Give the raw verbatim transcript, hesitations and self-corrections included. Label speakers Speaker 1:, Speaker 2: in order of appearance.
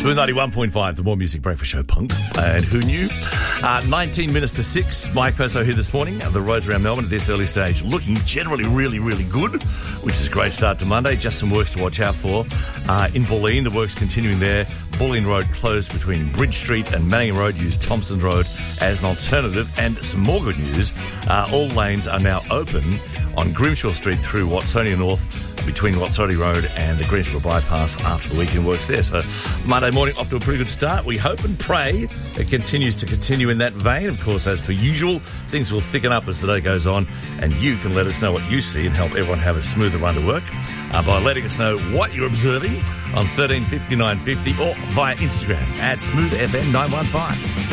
Speaker 1: Smooth ninety-one point five, the More Music Breakfast Show, punk. And who knew? Uh, nineteen minutes to six. Mike Perso here this morning. The roads around Melbourne at this early stage looking generally really, really good, which is a great start to Monday. Just some works to watch out for. Uh, in Bulleen, the work's continuing there. Bulleen Road closed between Bridge Street and Manning Road. Use Thompson Road as an alternative. And some more good news. Uh, all lanes are now open on Grimshaw Street through Watsonia North, between Watsonia Road and the Greensboro Bypass after the weekend works there. So Monday morning off to a pretty good start. We hope and pray it continues to continue in that vein. Of course, as per usual, things will thicken up as the day goes on, and you can let us know what you see and help everyone have a smoother run to work uh, by letting us know what you're observing on thirteen fifty-nine fifty or via Instagram at smooth f m nine one five.